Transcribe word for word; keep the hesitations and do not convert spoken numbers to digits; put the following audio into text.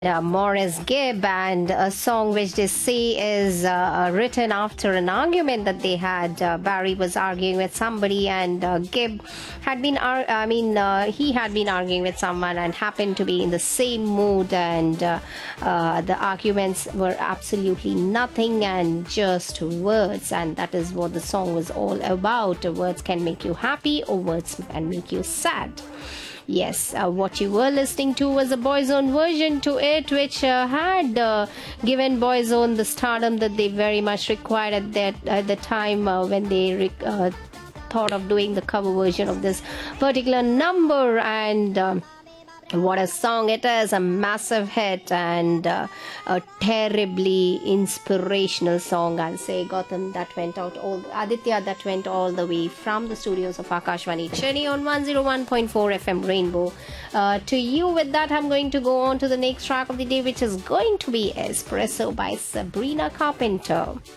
Uh, Morris Gibb, and a song which they say is uh, written after an argument that they had. Uh, Barry was arguing with somebody, and uh, Gibb had been, ar- I mean, uh, he had been arguing with someone and happened to be in the same mood, and uh, uh, the arguments were absolutely nothing and just words, and that is what the song was all about. Words can make you happy, or words can make you sad. Yes, uh, what you were listening to was a Boyzone version to it, which uh, had uh, given Boyzone the stardom that they very much required at that at the time uh, when they re- uh, thought of doing the cover version of this particular number. And um, what a song it is, a massive hit and uh, a terribly inspirational song, I'll say. Gotham, that went out all, Aditya, that went all the way from the studios of Akashvani Chennai on one oh one point four F M Rainbow. Uh, to you, with that, I'm going to go on to the next track of the day, which is going to be Espresso by Sabrina Carpenter.